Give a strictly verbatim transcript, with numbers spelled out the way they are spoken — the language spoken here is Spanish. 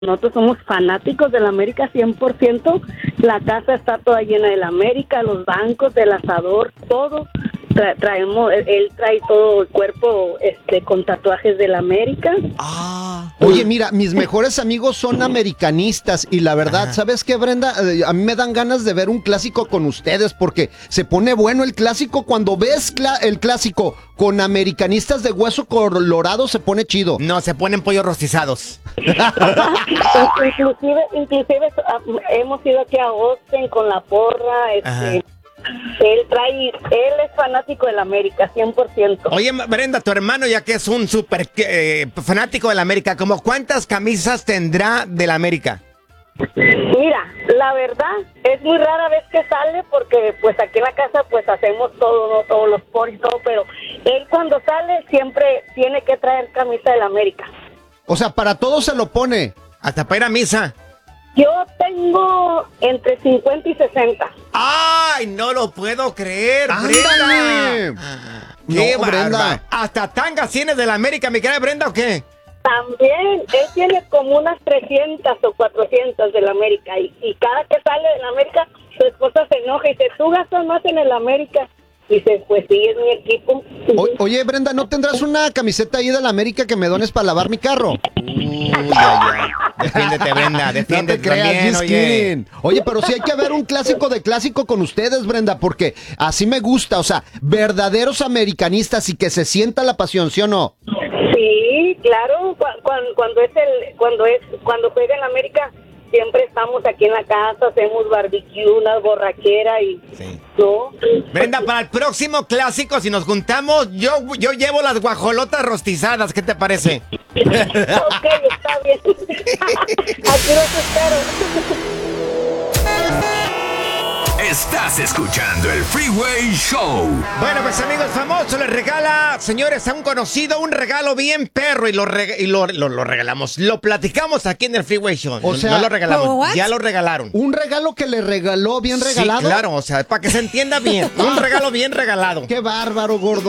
Nosotros somos fanáticos del América cien por ciento. La casa está toda llena del América, los bancos, el asador, todo. Tra- traemos, él, él trae todo el cuerpo este, con tatuajes del América. Ah. Oye, mira, mis mejores amigos son americanistas y la verdad, Ajá. ¿sabes qué, Brenda? Eh, A mí me dan ganas de ver un clásico con ustedes porque se pone bueno el clásico. Cuando ves cla- el clásico con americanistas de hueso colorado, se pone chido. No, se ponen pollos rostizados. inclusive, inclusive ah, hemos ido aquí a Austin con la porra. Este, Ajá. él trae, él es fanático del América cien por ciento. Oye, Brenda, tu hermano, ya que es un súper eh, fanático del América, ¿cómo cuántas camisas tendrá del América? Mira, la verdad es muy rara vez que sale porque pues aquí en la casa pues hacemos todo, ¿no? Todos los poris, todo, pero él cuando sale siempre tiene que traer camisa del América. O sea, para todo se lo pone. Hasta para ir a misa. Yo tengo entre cincuenta y sesenta. ¡Ay, no lo puedo creer, ¡Ándale! Brenda! ¡Qué No, Brenda. barba! ¿Hasta tangas tienes del América, mi querida Brenda, o qué? También, él tiene como unas trescientas o cuatrocientas del América y, y cada que sale del América su esposa se enoja y dice, tú gastas más en el América. Y dice, pues sí, es mi equipo. O- oye, Brenda, ¿no tendrás una camiseta ahí de la América que me dones para lavar mi carro? Uy, ay, ay. Defiéndete, Brenda, No defiéndete te creas, también, just oye. kidding. Oye, pero sí hay que haber un clásico de clásico con ustedes, Brenda, porque así me gusta, o sea, verdaderos americanistas y que se sienta la pasión, ¿sí o no? Sí, claro, cu- cuando, cuando es el, cuando es, cuando juega en América, siempre estamos aquí en la casa, hacemos barbecue, una borrachera y Sí. no. Brenda, para el próximo clásico, si nos juntamos, yo, yo llevo las guajolotas rostizadas, ¿qué te parece? Ok, está bien. Aquí los espero. Estás escuchando el Freeway Show. Bueno, pues amigos, famoso les regala, señores, a un conocido un regalo bien perro y lo, reg- y lo, lo, lo regalamos. Lo platicamos aquí en el Freeway Show. O No- sea, no lo regalamos, ¿what? ya lo regalaron. Un regalo que le regaló bien regalado. Sí, claro, o sea, para que se entienda bien. Un regalo bien regalado. Qué bárbaro, gordo.